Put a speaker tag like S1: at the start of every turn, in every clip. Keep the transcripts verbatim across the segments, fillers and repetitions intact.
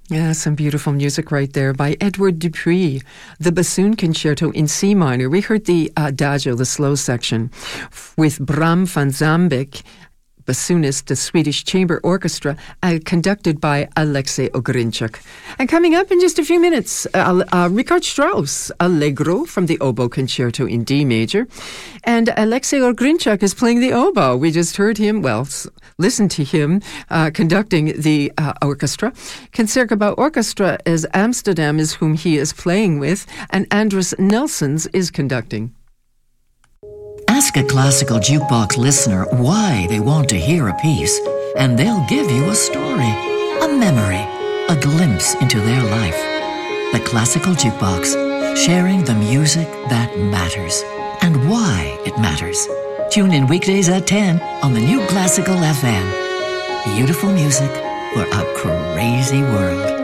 S1: Yeah, some beautiful music right there by Edward Dupuy. The Bassoon Concerto in C minor. We heard the Adagio, the slow section, with Bram van Zambik, bassoonist, the Swedish Chamber Orchestra, uh, conducted by Alexei Ogrinchuk. And coming up in just a few minutes, uh, uh, Richard Strauss, Allegro from the Oboe Concerto in D major. And Alexei Ogrinchuk is playing the oboe. We just heard him, well, s- listened to him uh, conducting the uh, orchestra. Concertgebouw Orchestra is Amsterdam is whom he is playing with, and Andres Nelsons is conducting.
S2: Ask a classical jukebox listener why they want to hear a piece, and they'll give you a story, a memory, a glimpse into their life. The Classical Jukebox, sharing the music that matters and why it matters. Tune in weekdays at ten on the new Classical F M. Beautiful music for a crazy world.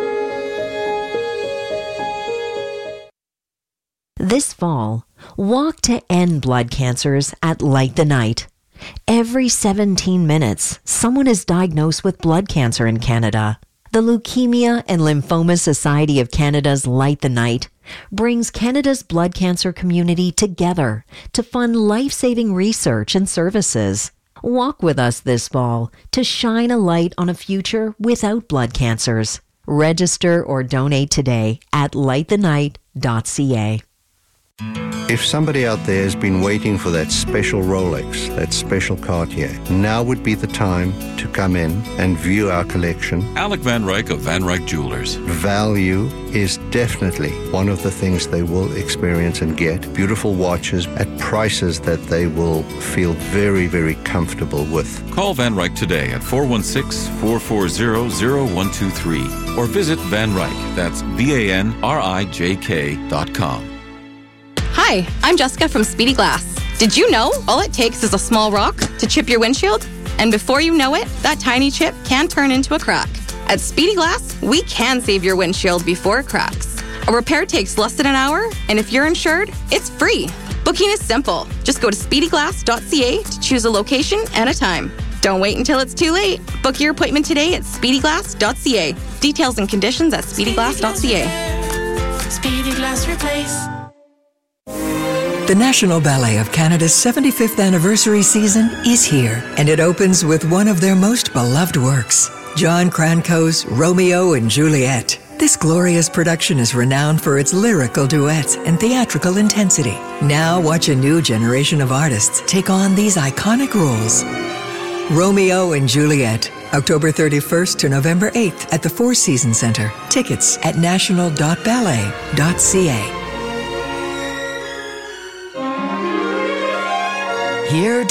S3: This fall, walk to end blood cancers at Light the Night. Every seventeen minutes, someone is diagnosed with blood cancer in Canada. The Leukemia and Lymphoma Society of Canada's Light the Night brings Canada's blood cancer community together to fund life-saving research and services. Walk with us this fall to shine a light on a future without blood cancers. Register or donate today at light the night dot c a.
S4: If somebody out there has been waiting for that special Rolex, that special Cartier, now would be the time to come in and view our collection.
S5: Alec Van Ryk of Van Ryk Jewelers.
S4: Value is definitely one of the things they will experience and get. Beautiful watches at prices that they will feel very, very comfortable with.
S5: Call Van Ryk today at four one six, four four zero, zero one two three or visit Van Ryk, that's V A N R I J K dot com.
S6: Hi, I'm Jessica from Speedy Glass. Did you know all it takes is a small rock to chip your windshield? And before you know it, that tiny chip can turn into a crack. At Speedy Glass, we can save your windshield before it cracks. A repair takes less than an hour, and if you're insured, it's free. Booking is simple. Just go to speedy glass dot c a to choose a location and a time. Don't wait until it's too late. Book your appointment today at speedy glass dot c a. Details and conditions at speedy glass dot c a.
S7: Speedy Glass Replace.
S8: The National Ballet of Canada's seventy-fifth anniversary season is here, and it opens with one of their most beloved works, John Cranco's Romeo and Juliet. This glorious production is renowned for its lyrical duets and theatrical intensity. Now watch a new generation of artists take on these iconic roles. Romeo and Juliet, October thirty-first to November eighth at the Four Seasons Center. Tickets at national dot ballet dot c a.
S2: Here